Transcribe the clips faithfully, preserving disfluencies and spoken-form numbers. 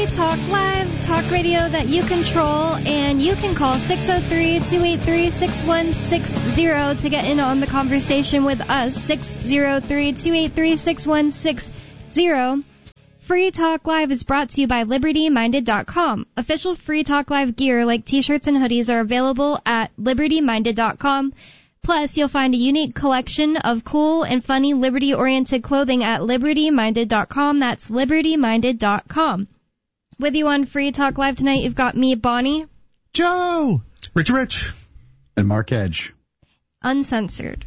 Talk Live, talk radio that you control, and you can call six oh three, two eight three, six one six zero to get in on the conversation with us, six oh three, two eight three, six one six zero. Free Talk Live is brought to you by Liberty Minded dot com. Official Free Talk Live gear like t-shirts and hoodies are available at Liberty Minded dot com. Plus, you'll find a unique collection of cool and funny Liberty-oriented clothing at Liberty Minded dot com. That's Liberty Minded dot com. With you on Free Talk Live tonight, you've got me, Bonnie. Joe. Rich Rich. And Mark Edge. Uncensored.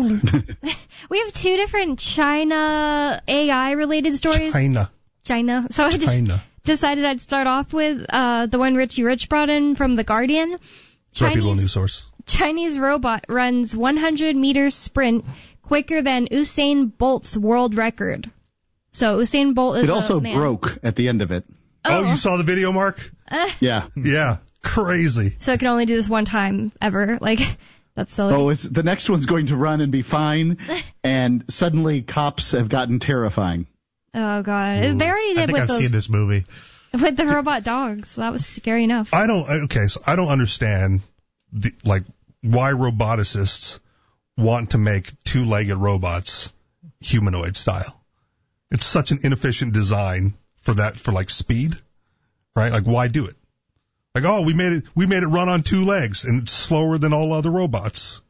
We have two different China A I-related stories. China. China. So I just China. decided I'd start off with uh, the one Richie Rich brought in from The Guardian. Reputable news source. Chinese robot runs one hundred meter sprint quicker than Usain Bolt's world record. So Usain Bolt is It also a man. broke at the end of it. Oh, oh you saw the video, Mark? Uh, yeah. Yeah. Crazy. So it can only do this one time ever. Like, that's silly. Oh, it's, the next one's going to run and be fine, and suddenly cops have gotten terrifying. Oh, God. Ooh, they already did I think with I've those, seen this movie. With the robot dogs. That was scary enough. I don't, okay, so I don't understand, the like, why roboticists want to make two-legged robots humanoid style. It's such an inefficient design for that, for like speed, right? Like, why do it? Like, oh, we made it, we made it run on two legs and it's slower than all other robots.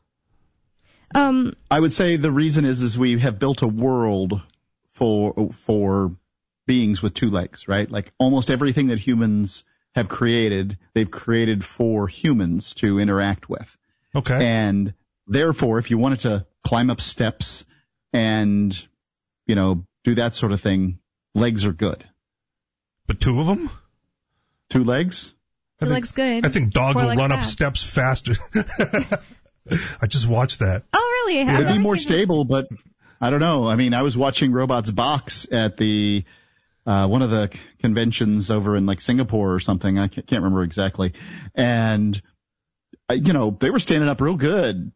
Um, I would say the reason is, is we have built a world for, for beings with two legs, right? Like almost everything that humans have created, they've created for humans to interact with. Okay. And therefore, if you wanted to climb up steps and, you know, do that sort of thing, legs are good. But two of them? Two legs? Two legs good. I think dogs Four will run bad. up steps faster. I just watched that. Oh, really? It'd be more stable, but I don't know. I mean, I was watching Robots Box at the uh one of the conventions over in like Singapore or something. I can't, can't remember exactly. And, uh, you know, they were standing up real good.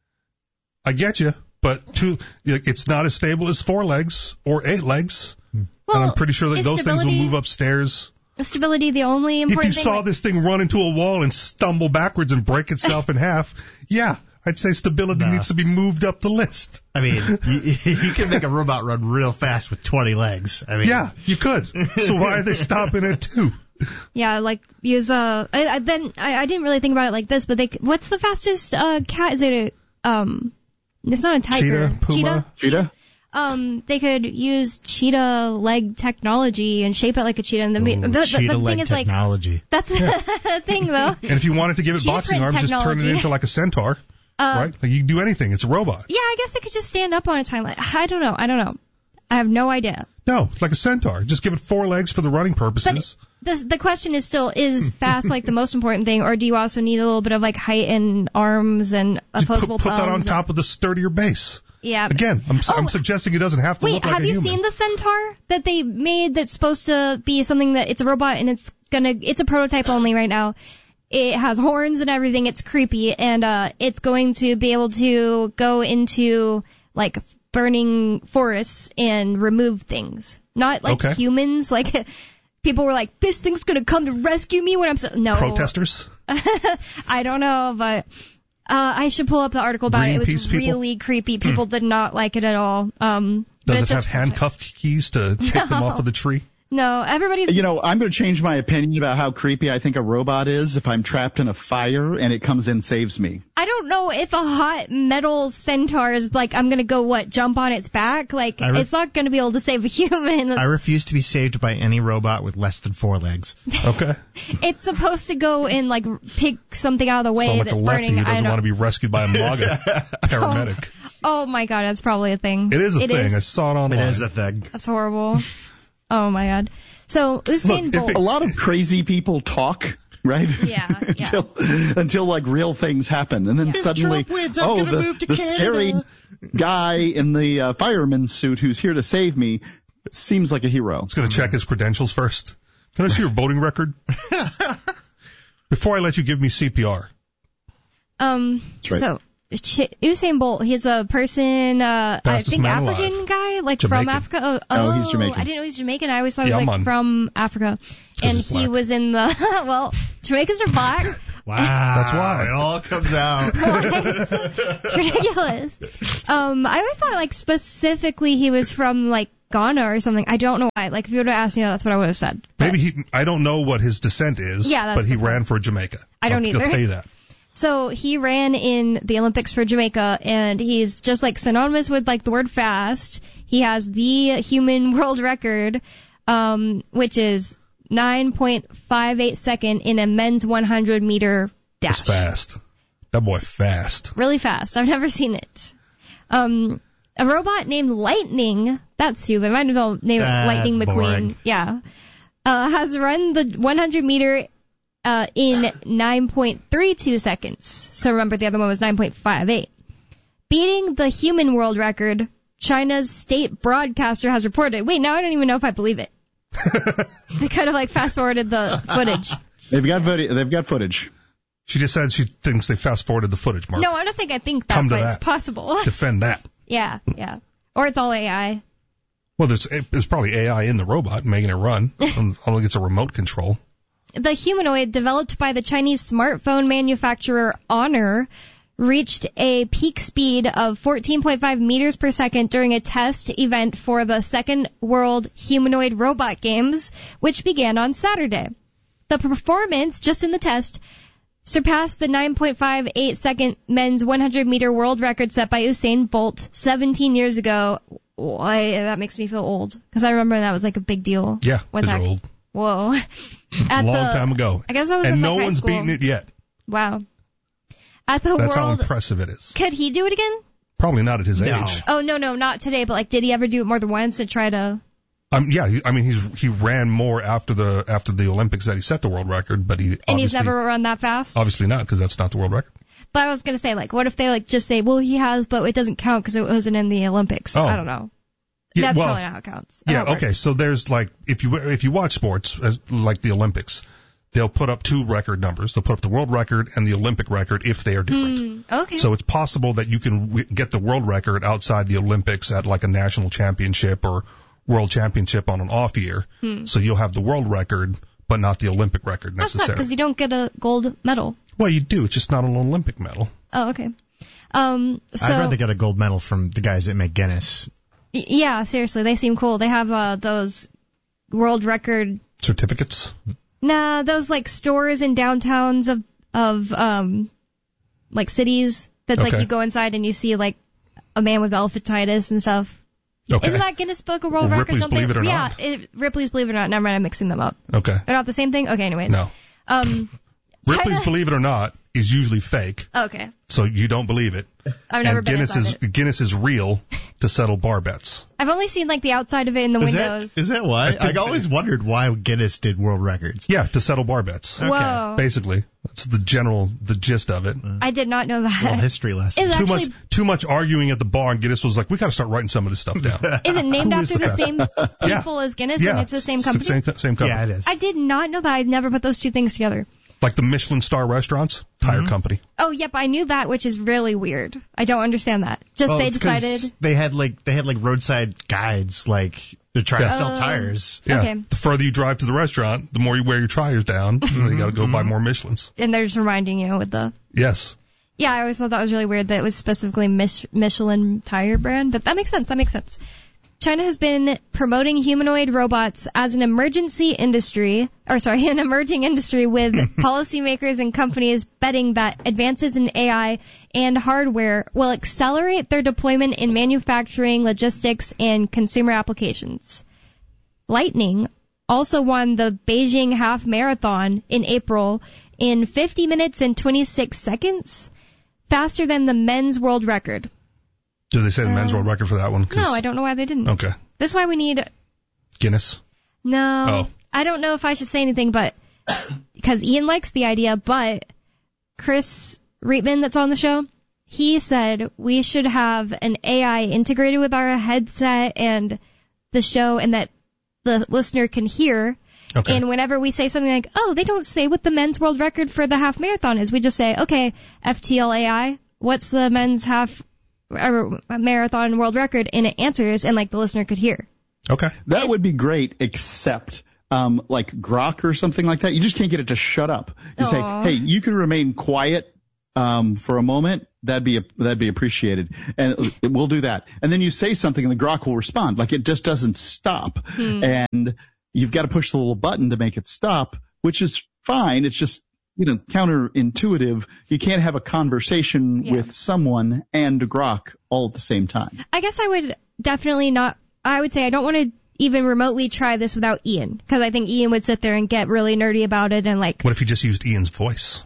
I get you, but two, it's not as stable as four legs or eight legs. Well, and I'm pretty sure that those things will move upstairs. Is stability the only important thing? If you thing? saw like, this thing run into a wall and stumble backwards and break itself in half, yeah, I'd say stability nah. needs to be moved up the list. I mean, you, you can make a robot run real fast with twenty legs. I mean, yeah, you could. So why are they stopping at two? Yeah, like use uh. I, I then I, I didn't really think about it like this, but they what's the fastest uh cat? Is it a um? It's not a tiger. Cheetah. Puma. Cheetah. Cheetah. Um, they could use cheetah leg technology and shape it like a cheetah. And the, Ooh, the, the, cheetah the leg thing is technology. Like, that's the thing, though. And if you wanted to give it cheetah boxing arms, technology. just turn it into like a centaur, uh, right? Like you can do anything. It's a robot. Yeah, I guess they could just stand up on its hind leg. I don't know. I don't know. I have no idea. No, it's like a centaur. Just give it four legs for the running purposes. But this, the question is still, is fast like the most important thing, or do you also need a little bit of like height and arms and opposable put, put that on thumbs top of the sturdier base. Yeah. Again, I'm, oh, I'm suggesting it doesn't have to wait, look like a human. have you seen the centaur that they made that's supposed to be something that it's a robot and it's gonna, it's a prototype only right now. It has horns and everything. It's creepy and, uh, it's going to be able to go into like burning forests and remove things. Not like okay. humans, like people were like, this thing's gonna come to rescue me when I'm so, no. Protesters? I don't know, but, Uh, I should pull up the article about Greenpeace it. It was really people? creepy. People did not like it at all. Um, Does it just, have handcuff keys to take no. them off of the tree? No, everybody's... You know, I'm going to change my opinion about how creepy I think a robot is if I'm trapped in a fire and it comes in and saves me. I don't know if a hot metal centaur is like, I'm going to go, what, jump on its back? Like, re- it's not going to be able to save a human. I refuse to be saved by any robot with less than four legs. Okay. It's supposed to go and, like, pick something out of the way Sound like that's a lefty burning. who doesn't I want to be rescued by a MAGA paramedic. Oh, my God, that's probably a thing. It is a it thing. Is. I saw it online. It is a thing. That's horrible. Oh, my God. So, Usain Look, Bolt... it, a lot of crazy people talk, right? Yeah, yeah. until, until, like, real things happen. And then yeah. suddenly, wins, oh, the, the scary guy in the uh, fireman suit who's here to save me seems like a hero. I was going to check his credentials first. Can I see your voting record? Before I let you give me C P R. Um, right. so... Ch- Usain Bolt, he's a person, uh, I Fastest think man African alive. guy, like Jamaican. from Africa. Oh, Oh, he's Jamaican. I didn't know he's Jamaican. I always thought he Yeah, was like man. from Africa. And he's he black. was in the, well, Jamaicans are black. Wow. That's why. It all comes out. It's ridiculous. Um, I always thought like specifically he was from like Ghana or something. I don't know why. Like if you would have asked me that, that's what I would have said. But- Maybe he, I don't know what his descent is, Yeah, that's but he the point. ran for Jamaica. I don't I'll, either. I'll tell you that. So he ran in the Olympics for Jamaica, and he's just like synonymous with like the word fast. He has the human world record, um, which is nine point five eight second in a men's one hundred meter dash. It's fast. That boy fast. Really fast. I've never seen it. Um, a robot named Lightning, that's stupid. Might as well name it That's Lightning McQueen. boring. Yeah. Uh, has run the one hundred meter uh, in nine point three two seconds. So remember the other one was nine point five eight. Beating the human world record, China's state broadcaster has reported. Wait, now I don't even know if I believe it. They kind of like fast forwarded the footage. They've got vid- they've got footage. She just said she thinks they fast forwarded the footage, Mark. No, I don't think I think that, Come to but it's that. possible. Defend that. Yeah, yeah. Or it's all A I. Well, there's, there's probably A I in the robot making it run. I don't think it's a remote control. The humanoid, developed by the Chinese smartphone manufacturer Honor, reached a peak speed of fourteen point five meters per second during a test event for the Second World Humanoid Robot Games, which began on Saturday. The performance, just in the test, surpassed the nine point five eight second men's one hundred meter world record set by Usain Bolt seventeen years ago. Why, that makes me feel old, because I remember that was like a big deal. Yeah, When because that- you're old. Whoa. A At long the- time ago. I guess I was and in no like high one's school. beaten it yet. Wow. At the That's how world, impressive it is. could he do it again? Probably not at his No. age. Oh, no, no, not today, but like, did he ever do it more than once and try to... Um, yeah, he, I mean, he's he ran more after the after the Olympics that he set the world record, but he And he's obviously, never run that fast? obviously not, because that's not the world record. But I was going to say, like, what if they like just say, well, he has, but it doesn't count because it wasn't in the Olympics. Oh. I don't know. Yeah, That's well, probably not how it counts. Oh, Yeah, How it okay. works. So there's like, if you if you watch sports as like the Olympics, they'll put up two record numbers. They'll put up the world record and the Olympic record if they are different. Hmm, okay. So it's possible that you can w- get the world record outside the Olympics at like a national championship or world championship on an off year. So you'll have the world record, but not the Olympic record That's not necessarily. because you don't get a gold medal. Well, you do. It's just not an Olympic medal. Oh, okay. Um, so, I'd rather get a gold medal from the guys that make Guinness. y- yeah, seriously, they seem cool. They have, uh, those world record, Certificates. nah, those like stores in downtowns of, of, um, like cities that like Okay. you go inside and you see like a man with elephantitis and stuff. Okay. Isn't that Guinness Book of World Or Records or Ripley's something? Believe It or yeah, Not. it, Ripley's Believe It or Not. Never mind, I'm mixing them up. Okay. They're not the same thing? Okay, anyways. No. Um, Ripley's China- Believe It or Not is usually fake, okay. so you don't believe it. I've never and been Guinness inside is it. Guinness is real to settle bar bets. I've only seen like the outside of it in the Is windows. that, is that why? think- I always wondered why Guinness did world records. Yeah, to settle bar bets. Okay. Whoa. Basically, that's the general the gist of it. I did not know Little that. history lesson. Is it Too actually much too much arguing at the bar, and Guinness was like, we got to start writing some of this stuff down. is it named Who is after the the same people as Guinness yeah, and it's the same it's company? Same, same company. Yeah, it is. I did not know that. I'd never put those two things together. Like the Michelin star restaurants, tire Mm-hmm. company. Oh, yep, I knew that, which is really weird. I don't understand that. Just Well, they it's 'cause decided. they had like they had like roadside guides, like they're trying Yeah. to sell Oh. tires. Yeah. Okay. The further you drive to the restaurant, the more you wear your tires down. And then you got to go buy more Michelins. And they're just reminding you with the. Yes. Yeah, I always thought that was really weird that it was specifically Mich- Michelin tire brand, but that makes sense. That makes sense. China has been promoting humanoid robots as an emergency industry, or sorry, an emerging industry with policymakers and companies betting that advances in A I and hardware will accelerate their deployment in manufacturing, logistics, and consumer applications. Lightning also won the Beijing Half Marathon in April in fifty minutes and twenty-six seconds, faster than the men's world record. Do they say the men's world record for that one? 'Cause- No, I don't know why they didn't. Okay. That's why we need. Guinness. No, Oh. I don't know if I should say anything, but because Ian likes the idea, but Chris Reitman, that's on the show, he said we should have an A I integrated with our headset and the show, and that the listener can hear. Okay. And whenever we say something like, "Oh, they don't say what the men's world record for the half marathon is," we just say, "Okay, F T L A I," what's the men's half or marathon world record, and it answers, and like the listener could hear. Okay. That It- would be great, except um, like Grok or something like that. You just can't get it to shut up. You Aw. say, hey, you can remain quiet um, for a moment. That'd be that'd be appreciated, and it, we'll do that. And then you say something, and the Grok will respond. Like it just doesn't stop, Hmm. and you've got to push the little button to make it stop, which is fine. It's just you know counterintuitive. You can't have a conversation Yeah. with someone and Grok all at the same time. I guess I would definitely not. I would say I don't want to even remotely try this without Ian, because I think Ian would sit there and get really nerdy about it and like, What if you just used Ian's voice?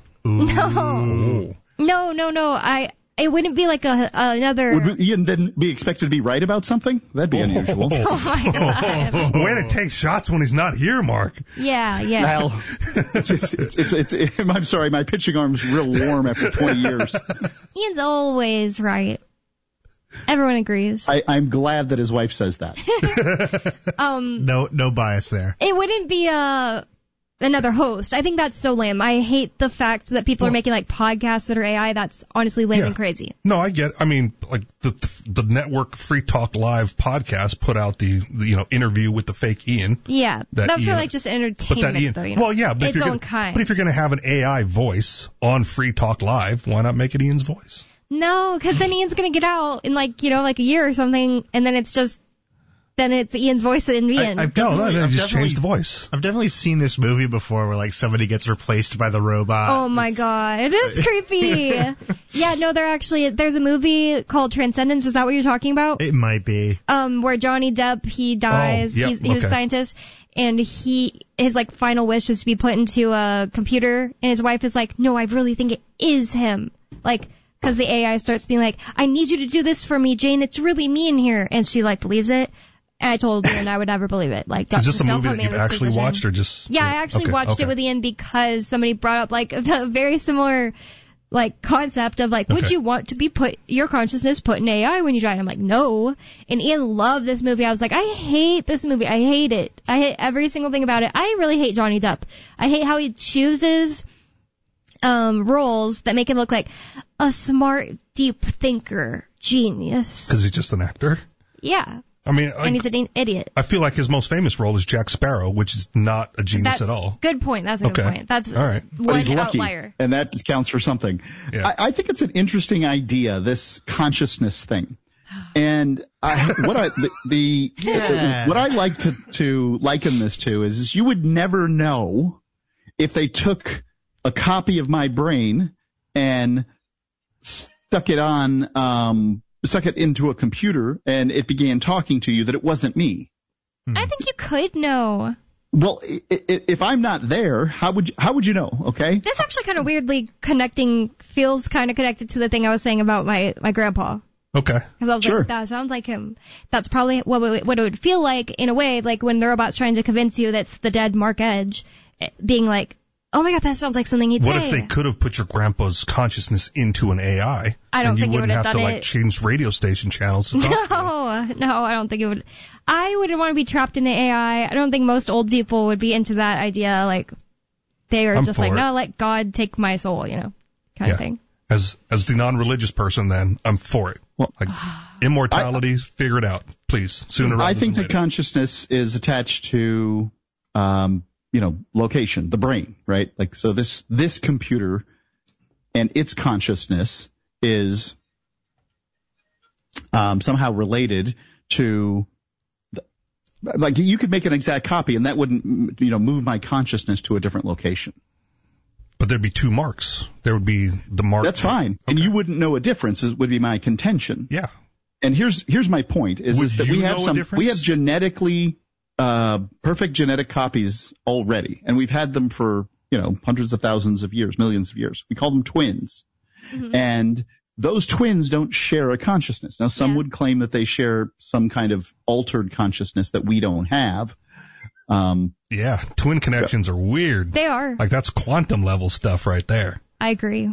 no, no, no, no. I it wouldn't be like a another. Would Ian then be expected to be right about something? That'd be unusual. Oh my god. Way to take shots when he's not here, Mark. Yeah, yeah. Well, it's, it's, it's, it's, it's, I'm sorry, my pitching arm's real warm after twenty years. Ian's always right. Everyone agrees. I, I'm glad that his wife says that. Um, No, no bias there. it wouldn't be a another host. I think that's so lame. I hate the fact that people are Well- making like podcasts that are A I. That's honestly lame Yeah. and crazy. No, I get. I mean, like the the network Free Talk Live podcast put out the, the you know interview with the fake Ian. Yeah, That that's Ian- not like just But entertainment that Ian, though. You know? well, yeah, but if its you're own gonna, kind. but if you're gonna have an A I voice on Free Talk Live, why not make it Ian's voice? No, because then Ian's gonna get out in like you know like a year or something, and then it's just then it's Ian's voice in Ian. I, I've No, no, definitely, no, I've just definitely- change the voice. I've definitely seen this movie before where like somebody gets replaced by the robot. Oh my It's- god, it is creepy. Yeah, no, there actually there's a movie called Transcendence. Is that what you're talking about? It might be. Um, where Johnny Depp he dies. Oh, yep, He's, he was a okay. scientist, and he his like final wish is to be put into a computer, and his wife is like, no, I really think it is him, like. Because the A I starts being like, I need you to do this for me, Jane. It's really me in here. And she, like, believes it. And I told Ian I would never believe it. Like, don't, Is this just a don't movie put that me in you've this actually position. watched, or just? Yeah, I actually okay, watched okay. it with Ian because somebody brought up, like, a very similar, like, concept of, like, would Okay. you want to be put, your consciousness put in A I when you die? And I'm like, no. And Ian loved this movie. I was like, I hate this movie. I hate it. I hate every single thing about it. I really hate Johnny Depp. I hate how he chooses um roles that make him look like a smart, deep thinker, genius. Because he's just an actor. Yeah, I mean, and like, he's an idiot. I feel like his most famous role is Jack Sparrow, which is not a genius That's at all. good point. That's a good Okay. point. That's All right. But one he's lucky, outlier. and that counts for something. Yeah. I, I think it's an interesting idea, this consciousness thing. And I, what I the, the Yeah. what I like to to liken this to is, is you would never know if they took a copy of my brain and stuck it on um stuck it into a computer and it began talking to you, that it wasn't me. I think you could know. Well, i- i- if I'm not there, how would you, how would you know? Okay. That's actually kind of weirdly connecting, feels kind of connected to the thing I was saying about my, my grandpa. Okay. Because I was Sure. like, that sounds like him. That's probably what it, what it would feel like in a way, like when the robot's trying to convince you that's the dead Mark Edge, eh, being like, oh my god, that sounds like something he'd What say. if they could have put your grandpa's consciousness into an A I? I don't and you think it wouldn't would have have to done like it. change radio station channels to talk to him. No, no, I don't think it would. I wouldn't want to be trapped in an A I. I don't think most old people would be into that idea. Like, they are I'm just for like, it. no, let God take my soul, you know, kind Yeah. of thing. As as the non-religious person, then I'm for it. Well, Like immortality, figure it out, please. Sooner rather I think than that later. consciousness is attached to, um, you know, location, the brain, right? Like, so this, this computer and its consciousness is, um, somehow related to, the, like, you could make an exact copy and that wouldn't, you know, move my consciousness to a different location. But there'd be two marks. There would be the mark. That's fine. And you wouldn't know a difference, is, would be my contention. Yeah. And here's here's my point is, Would is that you we have know a some difference? we have genetically uh perfect genetic copies already, and we've had them for, you know, hundreds of thousands of years, millions of years. We call them twins. Mm-hmm. And those twins don't share a consciousness. Now some Yeah. would claim that they share some kind of altered consciousness that we don't have. Um Yeah. Twin connections are weird. They are. Like that's quantum level stuff right there. I agree.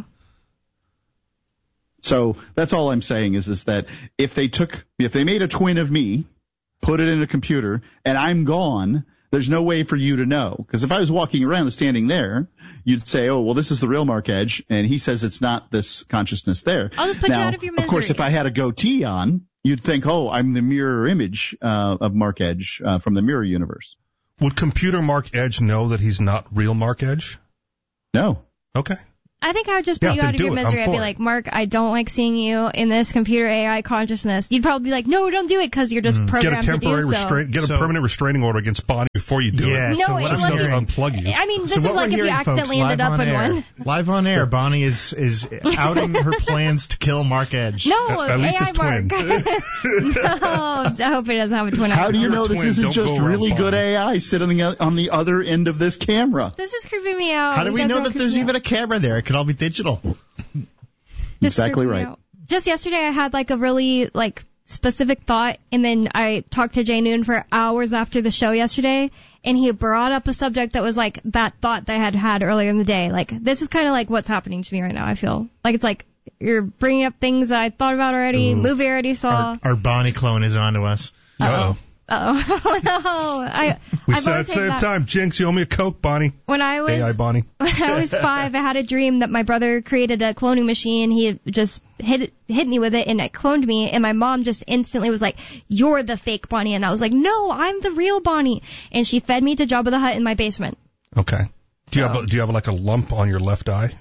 So that's all I'm saying is, is that if they took, if they made a twin of me, put it in a computer, and I'm gone, There's no way for you to know. Because if I was walking around and standing there, you'd say, oh, well, this is the real Mark Edge, and he says it's not this consciousness there. I'll just put now, you out of your misery. Of course, if I had a goatee on, you'd think, oh, I'm the mirror image uh, of Mark Edge uh, from the mirror universe. Would computer Mark Edge know that he's not real Mark Edge? No. Okay. I think I would just put Yeah, you then out of do your it. I'm misery. I'd for be it. like, Mark, I don't like seeing you in this computer A I consciousness. You'd probably be like, no, don't do it because you're just Get a programmed temporary to do so. restraint. Get So- a permanent restraining order against Bonnie before you do Yeah, it. No, so what it I'm She wasn't- doesn't hearing, unplug you. I mean, this so is what like we're if you hearing, accidentally folks, ended live up on in air, one. Live on air, Bonnie is is outing her plans to kill Mark Edge. No, At least A I his twin. Mark. No, I hope it doesn't have a twin. How do you You're a know this twin, isn't don't just go around really good Bonnie. A I sitting on the, on the other end of this camera? This is creeping me out. How do You we guys know are that there's creeping even out. a camera there? It could all be digital. This is Exactly creeping me right. out. Just yesterday, I had like a really like specific thought, and then I talked to Jay Noon for hours after the show yesterday, and he brought up a subject that was like that thought that I had had earlier in the day. Like, this is kind of like what's happening to me right now. I feel like it's like you're bringing up things that I thought about already, movie I already saw. Our, our Bonnie clone is on to us. Uh-oh. Uh-oh. Oh, no. I, We I've said always at the same that. time, Jinx, you owe me a Coke, Bonnie. When I was A I Bonnie. When I was five, I had a dream that my brother created a cloning machine. He had just hit hit me with it, and it cloned me. And my mom just instantly was like, "You're the fake Bonnie," and I was like, "No, I'm the real Bonnie." And she fed me to Jabba the Hutt in my basement, Okay. Do you So- have a, do you have like a lump on your left eye?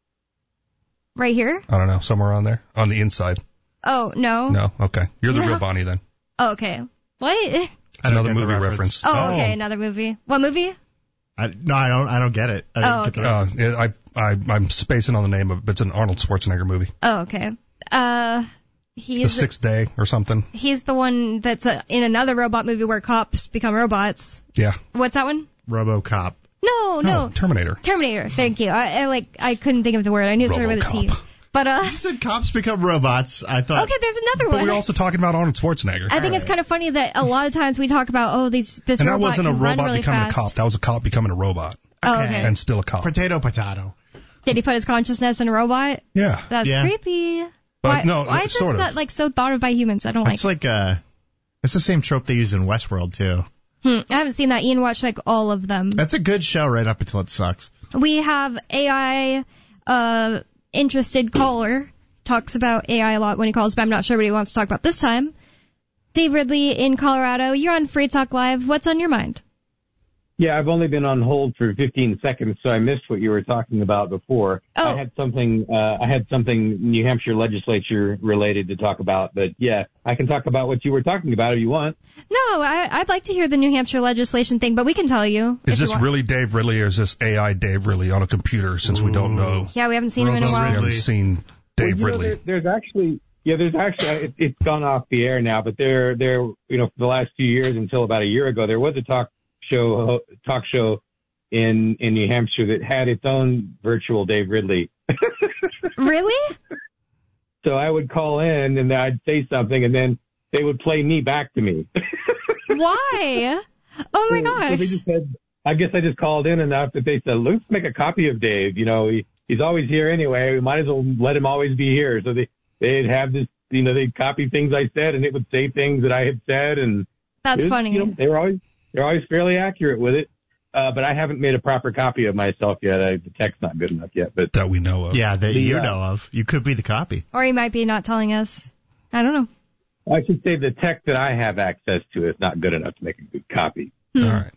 right here. I don't know, somewhere on there, on the inside. Oh no. No. Okay. You're the No. real Bonnie then. Oh, okay. What? I don't Another get the movie reference. reference. Oh, okay. Another movie. What movie? I, no, I don't. I don't get it. I Oh, don't get okay. the- Uh, I I I'm spacing on the name of it. It's an Arnold Schwarzenegger movie. Oh, okay. Uh, The he's Sixth Day or something. he's the one that's uh, in another robot movie where cops become robots. Yeah. What's that one? RoboCop. No, no. Oh, Terminator. Terminator. Thank you. I, I like I couldn't think of the word. I knew it started with a T. RoboCop. But uh, You said cops become robots. I thought. okay, there's another But one. we're also talking about Arnold Schwarzenegger. I think it's kind of funny that a lot of times we talk about oh these this and that robot wasn't a can run robot really becoming fast. a cop. That was a cop becoming a robot. Oh, Okay. okay. And still a cop. Potato, potato. Did he put his consciousness in a robot? Yeah. That's Yeah. creepy. But why, no, why is sort this of. not like so thought of by humans? I don't like. It's like uh, it's the same trope they use in Westworld too. Hmm, I haven't seen that. Ian watched like all of them. That's a good show right up until it sucks. We have A I uh interested caller talks about A I a lot when he calls, but I'm not sure what he wants to talk about this time. Dave Ridley in Colorado, you're on Free Talk Live. What's on your mind? Yeah, I've only been on hold for fifteen seconds, so I missed what you were talking about before. Oh. I had something, uh, I had something New Hampshire legislature related to talk about, but yeah, I can talk about what you were talking about if you want. No, I, I'd like to hear the New Hampshire legislation thing, but we can tell you. if Is you this want. really Dave Ridley or is this A I Dave Ridley on a computer since we don't know? Yeah, we haven't seen him in a We while. haven't seen Dave Well, you know, Ridley. there, there's actually, yeah, there's actually, it, it's gone off the air now, but there, there, you know, for the last few years until about a year ago, there was a talk show, talk show in, in New Hampshire that had its own virtual Dave Ridley. Really? So I would call in and I'd say something and then they would play me back to me. Why? Oh my So gosh. they just said, I guess I just called in enough that they said, let's make a copy of Dave. You know, he, he's always here anyway. We might as well let him always be here. So they, they'd have this, you know, they'd copy things I said and it would say things that I had said. And That's it was, funny. You know, they were always, they're always fairly accurate with it. Uh, but I haven't made a proper copy of myself yet. I, the tech's not good enough yet, but That we know of. Yeah, that The, you uh, know of. You could be the copy. Or he might be not telling us. I don't know. I should say the tech that I have access to is not good enough to make a good copy. All right.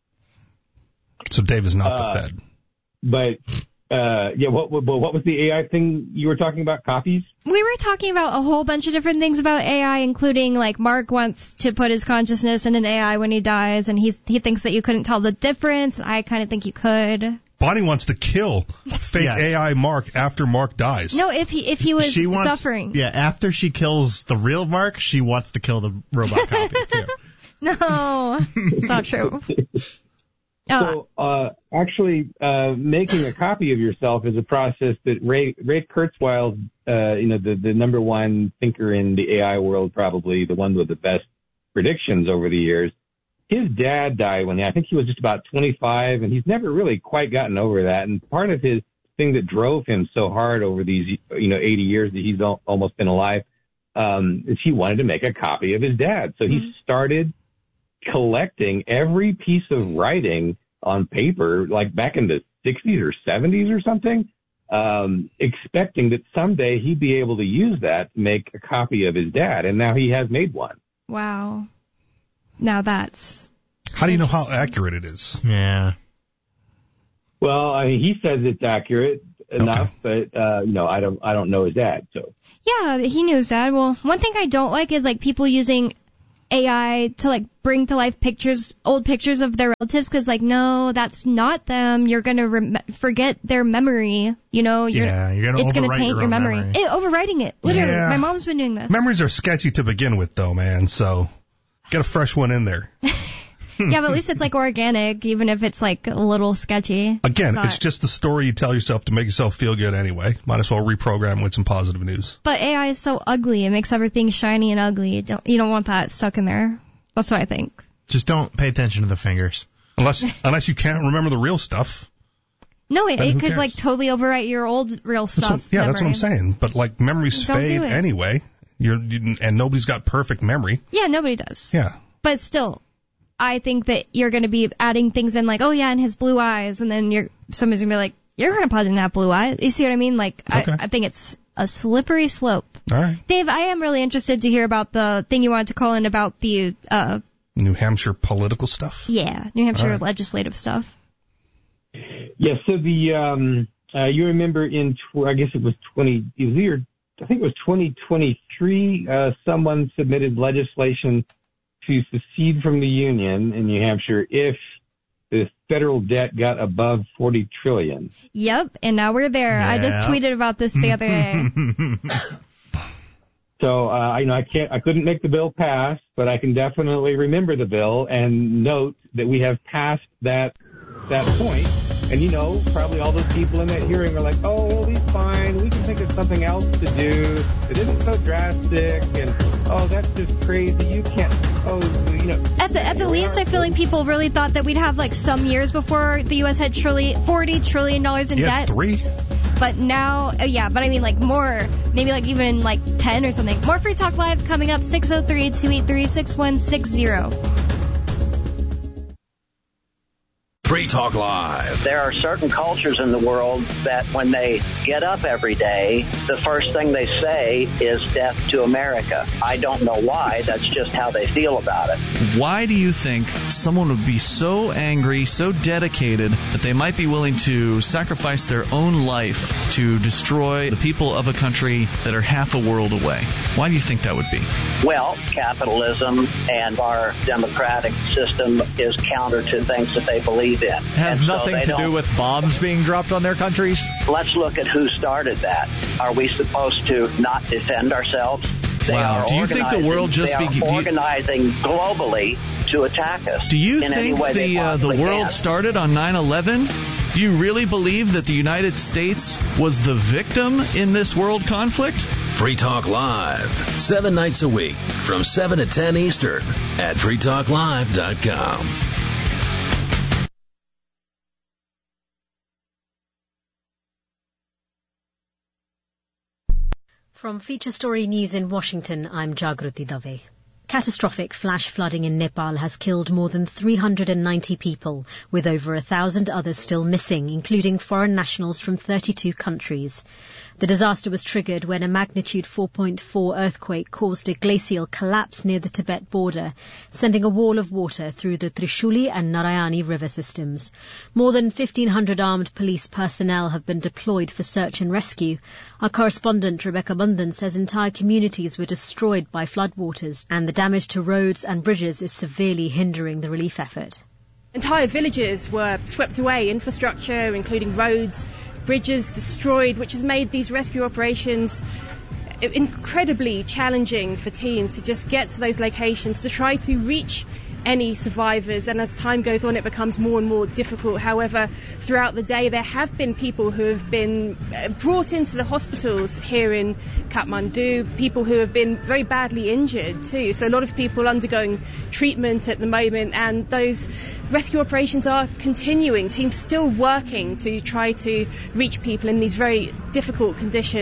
So Dave is not Uh, the Fed. But, uh, yeah, what, what, what was the A I thing you were talking about? Copies? We were talking about a whole bunch of different things about A I, including like Mark wants to put his consciousness in an A I when he dies, and he's, he thinks that you couldn't tell the difference. And I kind of think you could. Bonnie wants to kill fake Yes. A I Mark after Mark dies. No, if he if he was she wants, suffering. Yeah, after she kills the real Mark, she wants to kill the robot copy too. No, it's not true. Oh, So, uh, actually, uh, making a copy of yourself is a process that Ray, Ray Kurzweil, uh, you know, the, the number one thinker in the A I world, probably the one with the best predictions over the years. His dad died when he, I think he was just about twenty-five, and he's never really quite gotten over that. And part of his thing that drove him so hard over these, you know, eighty years that he's al- almost been alive, um, is he wanted to make a copy of his dad. So he started collecting every piece of writing on paper, like back in the sixties or seventies or something, um, expecting that someday he'd be able to use that to make a copy of his dad, and now he has made one. Wow. Now that's... How do you know how accurate it is? Yeah. Well, I mean, he says it's accurate enough, okay. but uh, you know, I don't, I don't know his dad, so. Yeah, he knew his dad. Well, one thing I don't like is like people using A I to like bring to life pictures, old pictures of their relatives, because like, no, that's not them. You're gonna rem- forget their memory. You know, you're, yeah, you're gonna it's gonna overwrite taint your your memory. memory. It, overwriting it, literally. Yeah. My mom's been doing this. Memories are sketchy to begin with, though, man. So get a fresh one in there. Yeah, but at least it's like organic, even if it's like a little sketchy. Again, it's, it's just the story you tell yourself to make yourself feel good anyway. Might as well reprogram with some positive news. But A I is so ugly; it makes everything shiny and ugly. You don't, you don't want that stuck in there. That's what I think. Just don't pay attention to the fingers. Unless unless you can't remember the real stuff. No, it, it could cares? like totally overwrite your old real That's stuff. what, yeah, memory. that's what I'm saying. But like memories Don't fade do it. anyway. You're you, and nobody's got perfect memory. Yeah, nobody does. Yeah. But still, I think that you're going to be adding things in like, oh yeah, and his blue eyes, and then you're somebody's going to be like, your grandpa didn't have blue eyes. You see what I mean? Like, Okay. I, I think it's a slippery slope. All right. Dave, I am really interested to hear about the thing you wanted to call in about the, uh, New Hampshire political stuff. yeah, New Hampshire All right. legislative stuff. Yeah, so the, um, uh, you remember in, tw- I guess it was twenty, it was either, I think it was twenty twenty-three, uh, someone submitted legislation to secede from the Union in New Hampshire if the federal debt got above forty trillion. Yep, and now we're there. I just Yeah. tweeted about this the other day. So, uh, I you know, I can't, I couldn't make the bill pass, but I can definitely remember the bill and note that we have passed that, that point. And, you know, probably all those people in that hearing are like, oh, well, he's fine. We can think of something else to do that isn't so drastic. And, oh, that's just crazy. You can't, oh, you know. At the at the least, I feel like people really thought that we'd have like some years before the U S had trillion, forty trillion dollars in Yeah, debt. three. But now, uh, yeah, but I mean like more, maybe like even in like ten or something. More Free Talk Live coming up, six oh three, two eight three, six one six zero. Free Talk Live. There are certain cultures in the world that when they get up every day, the first thing they say is death to America. I don't know why. That's just how they feel about it. Why do you think someone would be so angry, so dedicated, that they might be willing to sacrifice their own life to destroy the people of a country that are half a world away? Why do you think that would be? Well, capitalism and our democratic system is counter to things that they believe in. It has And so nothing they to do don't- with bombs being dropped on their countries. Let's look at who started that. Are we supposed to not defend ourselves? They Wow. are Do you think the organizing- world just they are be- do you- organizing globally to attack us? Do you in any think way they the uh, the possibly world can. started on nine eleven? Do you really believe that the United States was the victim in this world conflict? Free Talk Live. Seven nights a week from seven to ten Eastern at free talk live dot com. From Feature Story News in Washington, I'm Jagruti Dave. Catastrophic flash flooding in Nepal has killed more than three hundred ninety people, with over a thousand others still missing, including foreign nationals from thirty-two countries. The disaster was triggered when a magnitude four point four earthquake caused a glacial collapse near the Tibet border, sending a wall of water through the Trishuli and Narayani river systems. More than fifteen hundred armed police personnel have been deployed for search and rescue. Our correspondent Rebecca Bundan says entire communities were destroyed by floodwaters, and the damage to roads and bridges is severely hindering the relief effort. Entire villages were swept away, infrastructure, including roads, bridges destroyed, which has made these rescue operations incredibly challenging for teams to just get to those locations, to try to reach any survivors. And as time goes on, it becomes more and more difficult. However, throughout the day, there have been people who have been brought into the hospitals here in Kathmandu, people who have been very badly injured too. So a lot of people undergoing treatment at the moment, and those rescue operations are continuing. Teams still working to try to reach people in these very difficult conditions.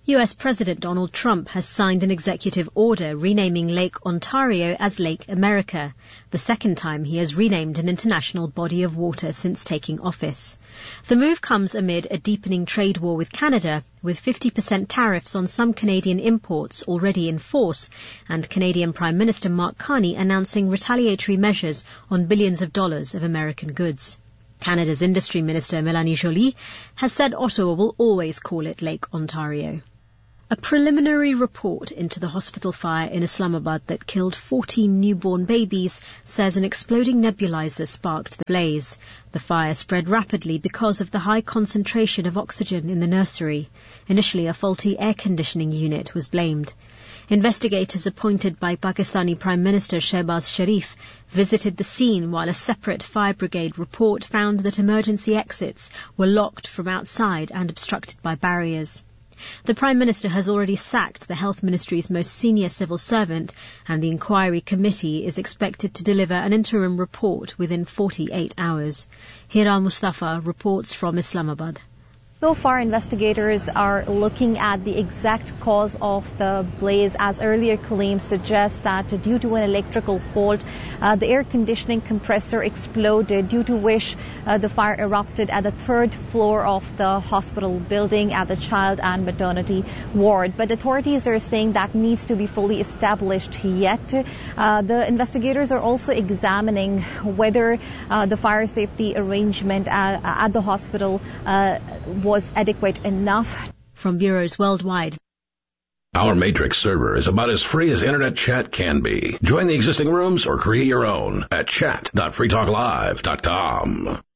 U S President Donald Trump has signed an executive order renaming Lake Ontario as Lake America, the second time he has renamed an international body of water since taking office. The move comes amid a deepening trade war with Canada, with fifty percent tariffs on some Canadian imports already in force, and Canadian Prime Minister Mark Carney announcing retaliatory measures on billions of dollars of American goods. Canada's Industry Minister Mélanie Joly has said Ottawa will always call it Lake Ontario. A preliminary report into the hospital fire in Islamabad that killed fourteen newborn babies says an exploding nebulizer sparked the blaze. The fire spread rapidly because of the high concentration of oxygen in the nursery. Initially, a faulty air conditioning unit was blamed. Investigators appointed by Pakistani Prime Minister Shehbaz Sharif visited the scene, while a separate fire brigade report found that emergency exits were locked from outside and obstructed by barriers. The Prime Minister has already sacked the Health Ministry's most senior civil servant, and the inquiry committee is expected to deliver an interim report within forty-eight hours. Hira Mustafa reports from Islamabad. So far, investigators are looking at the exact cause of the blaze, as earlier claims suggest that due to an electrical fault, uh, the air conditioning compressor exploded, due to which uh, the fire erupted at the third floor of the hospital building at the child and maternity ward. But authorities are saying that needs to be fully established yet. Uh, the investigators are also examining whether uh, the fire safety arrangement at, at the hospital uh, was was adequate enough. From bureaus worldwide. Our Matrix server is about as free as internet chat can be. Join the existing rooms or create your own at chat dot free talk live dot com.